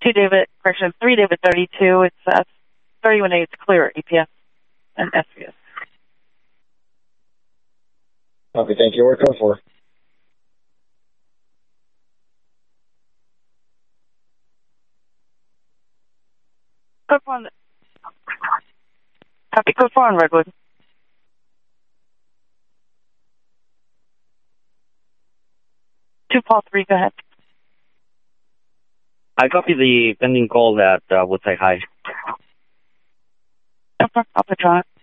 3 David 32. It's 31A. It's clear at EPS and SVS. Okay, thank you. We're code 4. Code 4 on copy. Code 4 on Redwood. 2 Paul 3, go ahead. I copy the pending call that would say hi. Okay, I'll put you on it.